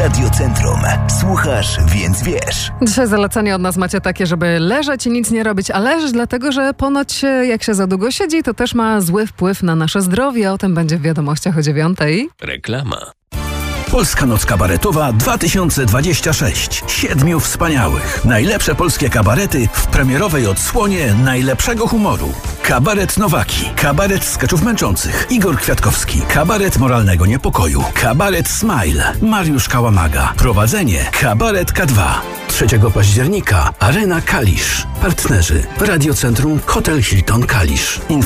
Radiocentrum. Słuchasz, więc wiesz. Dzisiaj zalecenie od nas macie takie, żeby leżeć i nic nie robić, a leżeć dlatego, że ponoć jak się za długo siedzi, to też ma zły wpływ na nasze zdrowie. O tym będzie w wiadomościach o 9:00. Reklama. Polska Noc Kabaretowa 2026. 7 wspaniałych. Najlepsze polskie kabarety w premierowej odsłonie najlepszego humoru. Kabaret Nowaki, kabaret skeczów męczących, Igor Kwiatkowski, kabaret moralnego niepokoju, kabaret Smile, Mariusz Kałamaga. Prowadzenie kabaret K2. 3 października Arena Kalisz. Partnerzy Radiocentrum Hotel Hilton Kalisz.